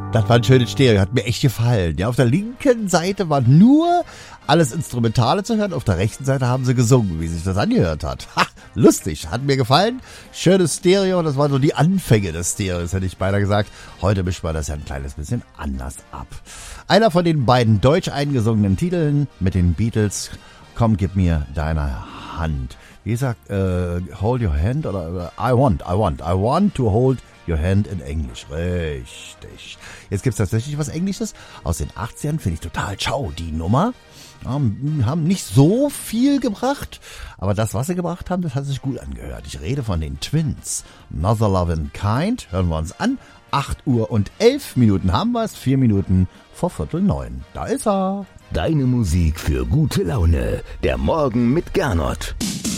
Das war ein schönes Stereo, hat mir echt gefallen. Ja, auf der linken Seite war nur alles Instrumentale zu hören, auf der rechten Seite haben sie gesungen, wie sich das angehört hat. Ha, lustig, hat mir gefallen. Schönes Stereo, das waren so die Anfänge des Stereos, hätte ich beinahe gesagt. Heute mischt man das ja ein kleines bisschen anders ab. Einer von den beiden deutsch eingesungenen Titeln mit den Beatles, Komm, gib mir deine Hand. Wie gesagt, hold your hand oder I want to hold your hand in Englisch. Richtig. Jetzt gibt's tatsächlich was Englisches aus den 80ern, finde ich total ciao, die Nummer. Haben nicht so viel gebracht, aber das, was sie gebracht haben, das hat sich gut angehört. Ich rede von den Twins. Mother Lovin' Kind, hören wir uns an. 8 Uhr und 11 Minuten haben wir es, 4 Minuten vor 8:45. Da ist er. Deine Musik für gute Laune. Der Morgen mit Gernot.